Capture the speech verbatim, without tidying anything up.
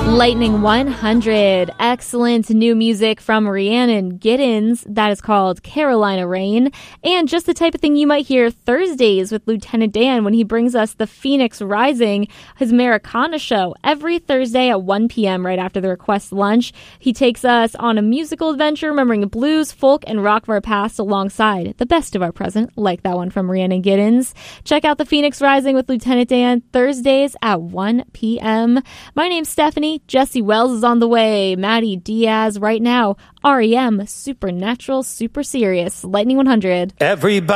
Lightning one hundred. Excellent new music from Rhiannon Giddens. That is called Carolina Rain. And just the type of thing you might hear Thursdays with Lieutenant Dan when he brings us the Phoenix Rising, his Americana show, every Thursday at one p.m. right after the request lunch. He takes us on a musical adventure, remembering blues, folk, and rock of our past alongside the best of our present, like that one from Rhiannon Giddens. Check out the Phoenix Rising with Lieutenant Dan Thursdays at one p.m. My name's Stephanie. Jesse Wells is on the way. Maddie Diaz right now. R E M, Supernatural, Super Serious. Lightning one hundred. Everybody.